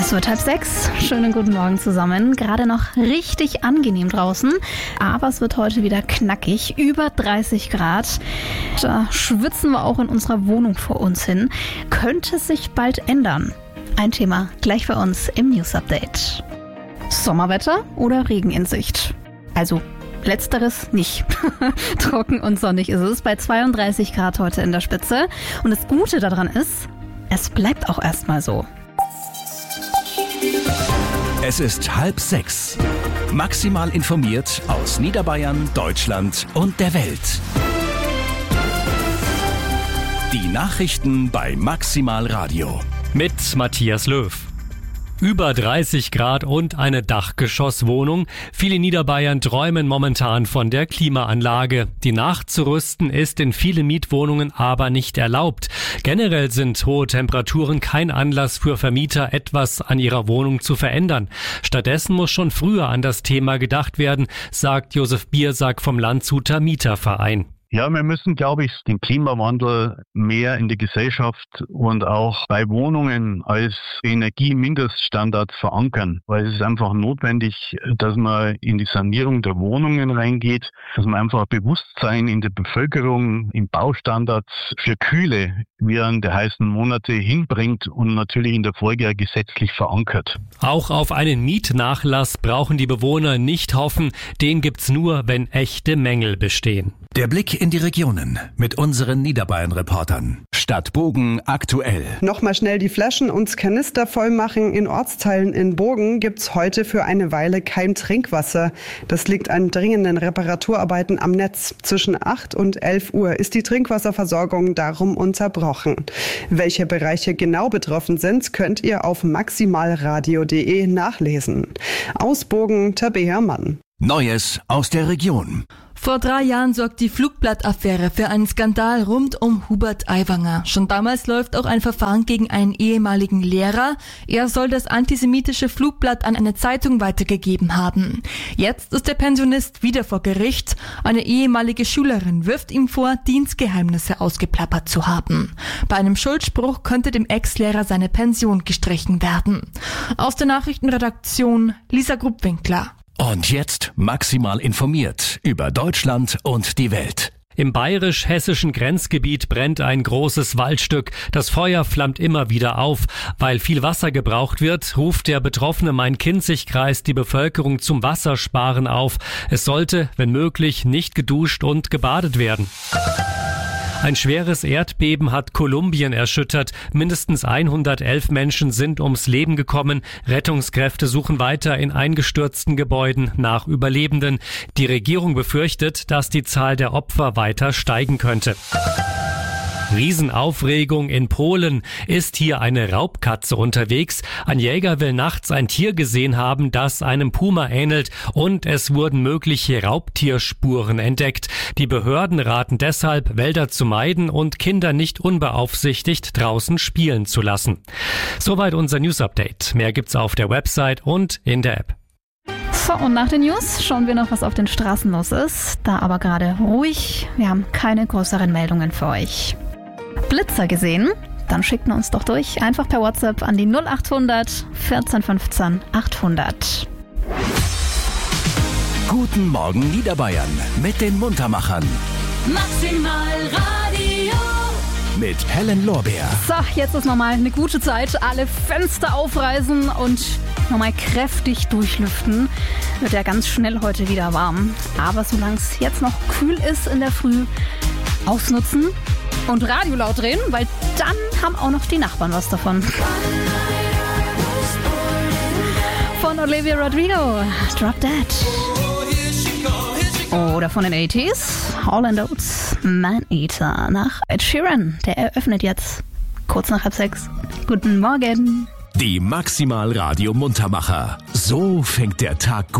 Es wird 5:30. Schönen guten Morgen zusammen. Gerade noch richtig angenehm draußen, aber es wird heute wieder knackig. Über 30 Grad. Da schwitzen wir auch in unserer Wohnung vor uns hin. Könnte sich bald ändern. Ein Thema gleich bei uns im News Update. Sommerwetter oder Regen in Sicht? Also letzteres nicht. Trocken und sonnig ist es bei 32 Grad heute in der Spitze. Und das Gute daran ist, es bleibt auch erstmal so. Es ist 5:30. Maximal informiert aus Niederbayern, Deutschland und der Welt. Die Nachrichten bei Maximal Radio. Mit Matthias Löw. Über 30 Grad und eine Dachgeschosswohnung. Viele in Niederbayern träumen momentan von der Klimaanlage. Die nachzurüsten ist in vielen Mietwohnungen aber nicht erlaubt. Generell sind hohe Temperaturen kein Anlass für Vermieter, etwas an ihrer Wohnung zu verändern. Stattdessen muss schon früher an das Thema gedacht werden, sagt Josef Biersack vom Landshuter Mieterverein. Ja, wir müssen, glaube ich, den Klimawandel mehr in die Gesellschaft und auch bei Wohnungen als Energiemindeststandard verankern, weil es ist einfach notwendig, dass man in die Sanierung der Wohnungen reingeht, dass man einfach Bewusstsein in der Bevölkerung, im Baustandards für Kühle während der heißen Monate hinbringt und natürlich in der Folge gesetzlich verankert. Auch auf einen Mietnachlass brauchen die Bewohner nicht hoffen, den gibt's nur, wenn echte Mängel bestehen. Der Blick in die Regionen mit unseren Niederbayern-Reportern. Stadt Bogen aktuell. Nochmal schnell die Flaschen und Kanister voll machen. In Ortsteilen in Bogen gibt's heute für eine Weile kein Trinkwasser. Das liegt an dringenden Reparaturarbeiten am Netz. Zwischen 8 und 11 Uhr ist die Trinkwasserversorgung darum unterbrochen. Welche Bereiche genau betroffen sind, könnt ihr auf maximalradio.de nachlesen. Aus Bogen, Tabea Mann. Neues aus der Region. Vor 3 Jahren sorgt die Flugblattaffäre für einen Skandal rund um Hubert Aiwanger. Schon damals läuft auch ein Verfahren gegen einen ehemaligen Lehrer. Er soll das antisemitische Flugblatt an eine Zeitung weitergegeben haben. Jetzt ist der Pensionist wieder vor Gericht. Eine ehemalige Schülerin wirft ihm vor, Dienstgeheimnisse ausgeplappert zu haben. Bei einem Schuldspruch könnte dem Ex-Lehrer seine Pension gestrichen werden. Aus der Nachrichtenredaktion Lisa Gruppwinkler. Und jetzt maximal informiert über Deutschland und die Welt. Im bayerisch-hessischen Grenzgebiet brennt ein großes Waldstück. Das Feuer flammt immer wieder auf. Weil viel Wasser gebraucht wird, ruft der betroffene Main-Kinzig-Kreis die Bevölkerung zum Wassersparen auf. Es sollte, wenn möglich, nicht geduscht und gebadet werden. Ein schweres Erdbeben hat Kolumbien erschüttert. Mindestens 111 Menschen sind ums Leben gekommen. Rettungskräfte suchen weiter in eingestürzten Gebäuden nach Überlebenden. Die Regierung befürchtet, dass die Zahl der Opfer weiter steigen könnte. Riesenaufregung in Polen. Ist hier eine Raubkatze unterwegs? Ein Jäger will nachts ein Tier gesehen haben, das einem Puma ähnelt, und es wurden mögliche Raubtierspuren entdeckt. Die Behörden raten deshalb, Wälder zu meiden und Kinder nicht unbeaufsichtigt draußen spielen zu lassen. Soweit unser News Update. Mehr gibt's auf der Website und in der App. So, und nach den News schauen wir noch, was auf den Straßen los ist. Da aber gerade ruhig. Wir haben keine größeren Meldungen für euch. Blitzer gesehen? Dann schickt uns doch durch. Einfach per WhatsApp an die 0800 14 15 800. Guten Morgen Niederbayern mit den Muntermachern. Maximal Radio. Mit Helen Lorbeer. So, jetzt ist nochmal eine gute Zeit. Alle Fenster aufreißen und nochmal kräftig durchlüften. Wird ja ganz schnell heute wieder warm. Aber solange es jetzt noch kühl ist in der Früh, ausnutzen und Radio laut drehen, weil dann haben auch noch die Nachbarn was davon. Von Olivia Rodrigo, Drop Dead. Oder von den 80s, Hall & Oates, Man-Eater. Nach Ed Sheeran, der eröffnet jetzt kurz nach 5:30. Guten Morgen. Die Maximal Radio Muntermacher. So fängt der Tag gut